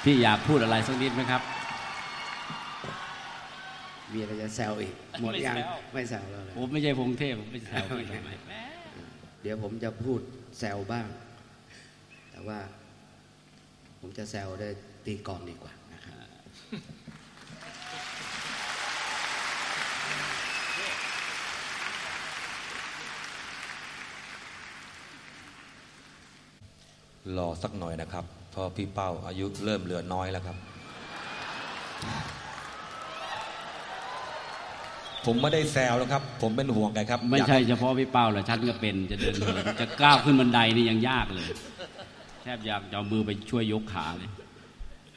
พี่อยากพูดอะไรสักนิดไหมครับมีอะไรจะแซวอีกหมดยังไม่แซวแล้วเลยผมไม่ใช่พงเทพผมไม่แซวพี่ทำไมเดี๋ยวผมจะพูดแซวบ้างแต่ว่าผมจะแซวได้ตีกลองดีกว่านะครับรอสักหน่อยนะครับเพราะพี่เป้าอายุเริ่มเหลือน้อยแล้วครับผมไม่ได้แซวแล้วครับผมเป็นห่วงแกครับไม่ใช่เฉพาะพี่เป้าหรอกฉันก็เป็นจะเดินเหินจะก้าวขึ้นบันไดนี่ยังยากเลยแทบอยากจะเอามือไปช่วยยกขาเลย